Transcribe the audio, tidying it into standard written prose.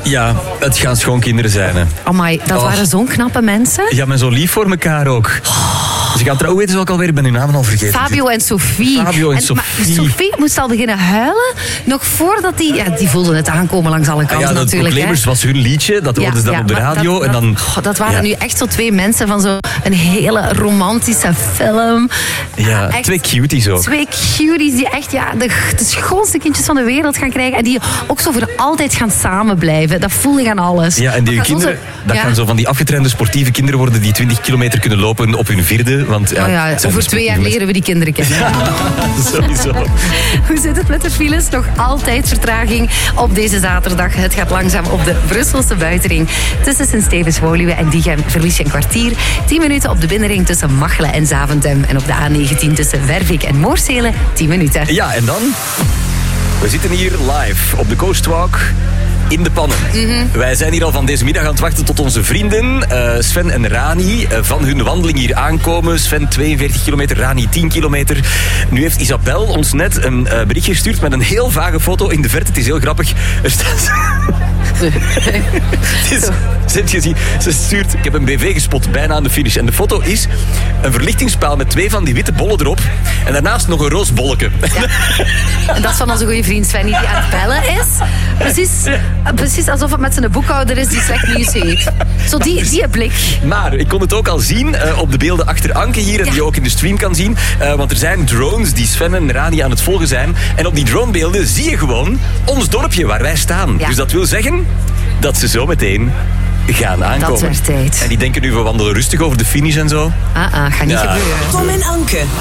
Ja, het gaan schoonkinderen zijn. Hè. Amai, dat waren zo'n knappe mensen. Ja, maar zo lief voor elkaar ook. Dus ik ga trouwen, weten ze ook alweer, ik ben hun namen al vergeten. Fabio en Sophie. Fabio en Sophie. Maar Sophie moest al beginnen huilen, nog voordat die... Ja, die voelden het aankomen langs alle kanten natuurlijk. Proclaimers was hun liedje, dat hoorden ze dan op de radio. Dat waren nu echt zo twee mensen van zo'n hele romantische film. Ja, echt, twee cuties ook. Twee cuties die echt de schoonste kindjes van de wereld gaan krijgen. En die ook zo voor altijd gaan samen blijven. Dat voel je aan alles. Ja, en die kinderen, gaan zo van die afgetrainde sportieve kinderen worden die 20 kilometer kunnen lopen op hun vierde. Want, over 2 jaar leren we die kinderen kennen. Ja, sowieso. Hoe zit het met de files? Nog altijd vertraging op deze zaterdag. Het gaat langzaam op de Brusselse buitenring. Tussen Sint-Stevens-Woluwe en Diegem verlies je een kwartier. 10 minuten op de binnenring tussen Machelen en Zaventem. En op de A19 tussen Wervik en Moorsele 10 minuten. Ja, en dan... We zitten hier live op de Coastwalk in de pannen. Wij zijn hier al van deze middag aan het wachten tot onze vrienden Sven en Rani van hun wandeling hier aankomen. Sven 42 kilometer, Rani 10 kilometer. Nu heeft Isabel ons net een berichtje gestuurd met een heel vage foto in de verte. Het is heel grappig. Er staat... Ze stuurt, ik heb een BV gespot bijna aan de finish. En de foto is een verlichtingspaal met 2 van die witte bollen erop. En daarnaast nog een roos bolletje. Ja. En dat is van onze goede vriend Sven die aan het bellen is. Precies alsof het met zijn boekhouder is die slecht nieuws heeft. Zo die blik. Maar ik kon het ook al zien op de beelden achter Anke hier. En die je ook in de stream kan zien. Want er zijn drones die Sven en Rani aan het volgen zijn. En op die dronebeelden zie je gewoon ons dorpje waar wij staan. Ja. Dus dat wil zeggen dat ze zo meteen gaan aankomen. Dat werd tijd. En die denken nu, we wandelen rustig over de finish en zo. Gaat niet gebeuren. Tom en Anke.